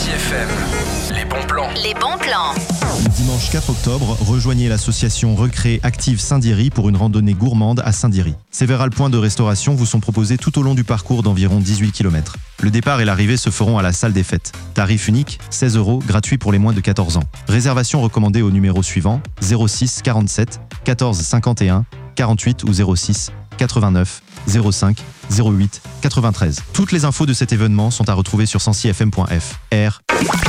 FM, les bons plans. Les bons plans. Dimanche 4 octobre, rejoignez l'association Recré Active Saint-Diry pour une randonnée gourmande à Saint-Diry. Sévéral points de restauration vous sont proposés tout au long du parcours d'environ 18 km. Le départ et l'arrivée se feront à la salle des fêtes. Tarif unique, 16 €, gratuit pour les moins de 14 ans. Réservation recommandée au numéro suivant, 06 47 14 51 48 ou 06 89 05 08 93. Toutes les infos de cet événement sont à retrouver sur 106fm.fr.